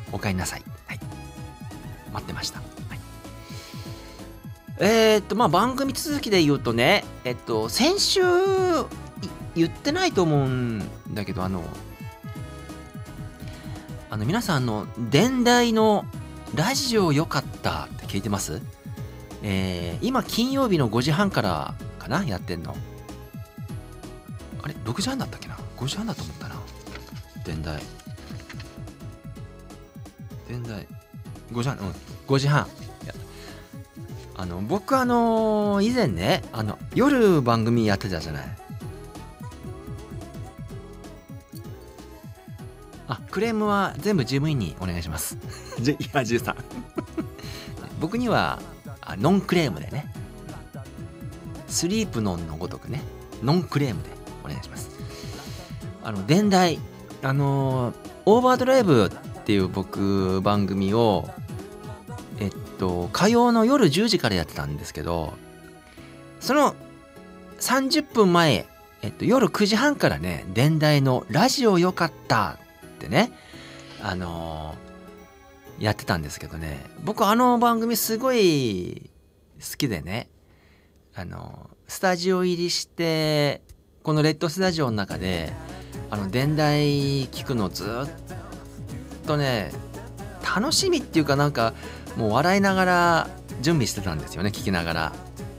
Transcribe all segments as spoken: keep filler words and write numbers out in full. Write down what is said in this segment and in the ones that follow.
お帰りなさい。はい。待ってました。はい、えー、っと、まあ、番組続きで言うとね、えっと、先週、言ってないと思うんだけど、あの、あの、皆さん、あの、電台のラジオ良かったって聞いてます？えー、今、金曜日のごじはんからかな、やってんの。あれ、ろくじはんだったっけな？ ご 時半だと思ったな。電台。電台。ごじはん、うん、ごじはん。あの、僕、あのー、以前ね、あの、夜番組やってたじゃない。あ、クレームは全部事務員にお願いします。じいや、じゅうさん。僕には、ノンクレームでね。スリープノンのごとくね、ノンクレームでお願いします。あの、電台、あのー、オーバードライブっていう僕番組を、えっと、火曜の夜じゅうじからやってたんですけど、そのさんじゅっぷんまえ、えっと、夜くじはんからね、電台のラジオよかったってね、あのー、やってたんですけどね、僕あの番組すごい好きでね、あのー、スタジオ入りして、このレッドスタジオの中で、あの、電台聞くのずっとね、楽しみっていうかなんか、もう笑いながら準備してたんですよね、聞きながら。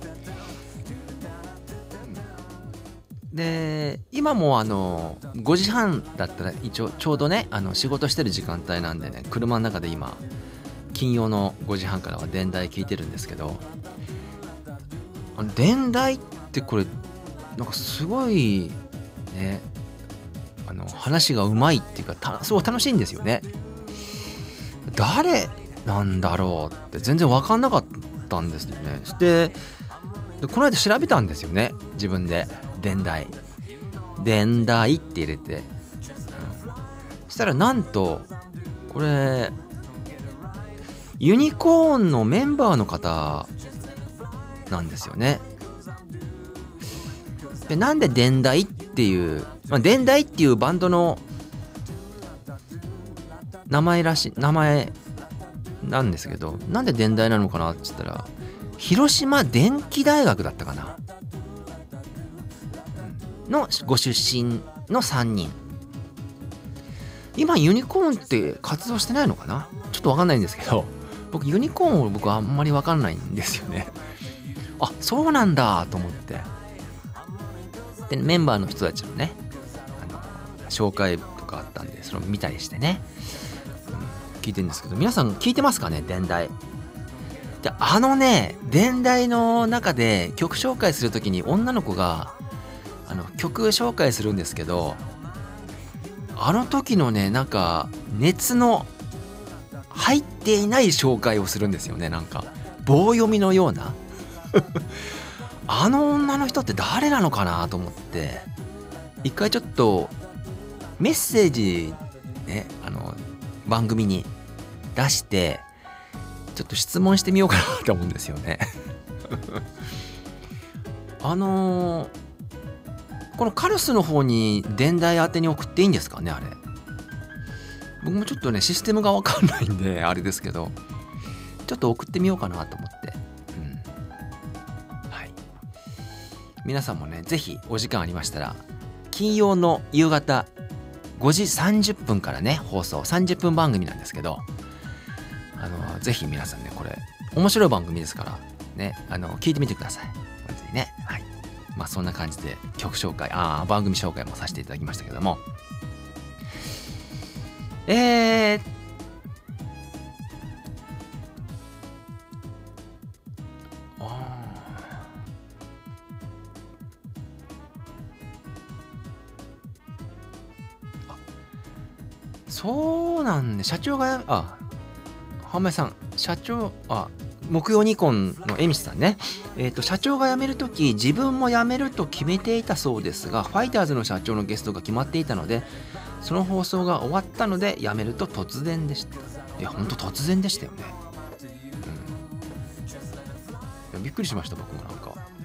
で、今もあのごじはんだったら一応ちょうどね、あの仕事してる時間帯なんでね、車の中で今金曜のごじはんからは電台聞いてるんですけど、あの電台ってこれなんかすごいね、あの話がうまいっていうか、たすごい楽しいんですよね。誰なんだろうって全然分かんなかったんですよね。で、でこの間調べたんですよね、自分で。電台電台って入れて、うん、そしたらなんとこれユニコーンのメンバーの方なんですよね。で、なんで電台っていう、まあ、電台っていうバンドの名前らしい名前なんですけど、なんで電大なのかなって言ったら、広島電機大学だったかなのご出身のさんにん。今ユニコーンって活動してないのかな、ちょっと分かんないんですけど、僕ユニコーンを僕はあんまり分かんないんですよね。あ、そうなんだと思って。で、メンバーの人たちのね、あの紹介とかあったんで、それを見たりしてね、聞いてるんですけど、皆さん聞いてますかね、電台。で、あのね、電台の中で曲紹介するときに女の子があの曲紹介するんですけど、あの時のね、なんか熱の入っていない紹介をするんですよね。なんか棒読みのようなあの女の人って誰なのかなと思って、一回ちょっとメッセージね、あの番組に出してちょっと質問してみようかなと思うんですよねあのー、このカルスの方に電台宛てに送っていいんですかね、あれ。僕もちょっとねシステムが分かんないんであれですけど、ちょっと送ってみようかなと思って、うん、はい。皆さんもね、ぜひお時間ありましたら、金曜の夕方ごじさんじゅっぷんからね、放送さんじゅっぷん番組なんですけど、あのぜひ皆さんね、これ面白い番組ですからね、あの聞いてみてください。本当にね、はい。まあそんな感じで曲紹介、ああ番組紹介もさせていただきましたけども、えー、そうなんで、社長が、あ、浜谷さん、社長、あ、木曜ニコンの江道さんね、えっと、社長が辞めるとき、自分も辞めると決めていたそうですが、ファイターズの社長のゲストが決まっていたので、その放送が終わったので、辞めると突然でした。いや、ほんと突然でしたよね。うん。いや、びっくりしました、僕もなんか。